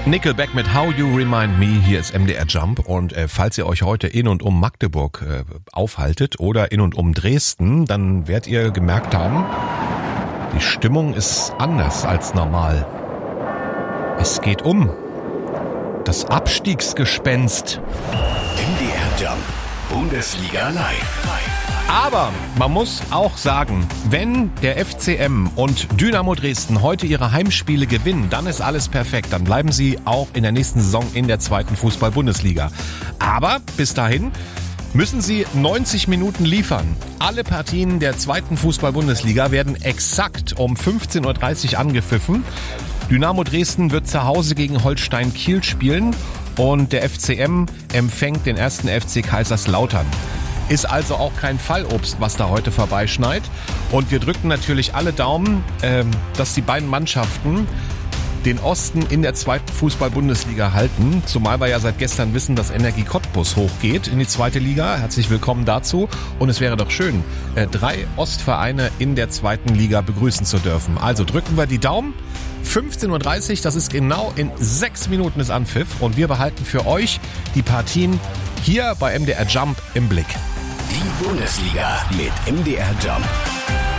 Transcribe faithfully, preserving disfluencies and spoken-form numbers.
Nickelback mit How You Remind Me, hier ist M D R Jump und äh, falls ihr euch heute in und um Magdeburg äh, aufhaltet oder in und um Dresden, dann werdet ihr gemerkt haben, die Stimmung ist anders als normal. Es geht um das Abstiegsgespenst. M D R Jump, Bundesliga live. Aber man muss auch sagen, wenn der F C M und Dynamo Dresden heute ihre Heimspiele gewinnen, dann ist alles perfekt. Dann bleiben sie auch in der nächsten Saison in der zweiten Fußball-Bundesliga. Aber bis dahin müssen sie neunzig Minuten liefern. Alle Partien der zweiten Fußball-Bundesliga werden exakt um fünfzehn Uhr dreißig angepfiffen. Dynamo Dresden wird zu Hause gegen Holstein Kiel spielen und der F C M empfängt den ersten F C Kaiserslautern. Ist also auch kein Fallobst, was da heute vorbeischneit. Und wir drücken natürlich alle Daumen, ähm, dass die beiden Mannschaften den Osten in der zweiten Fußball-Bundesliga halten. Zumal wir ja seit gestern wissen, dass Energie Cottbus hochgeht in die zweite Liga. Herzlich willkommen dazu. Und es wäre doch schön, äh, drei Ostvereine in der zweiten Liga begrüßen zu dürfen. Also drücken wir die Daumen. fünfzehn Uhr dreißig, das ist genau in sechs Minuten ist Anpfiff. Und wir behalten für euch die Partien hier bei M D R Jump im Blick. Die Bundesliga mit M D R Jump.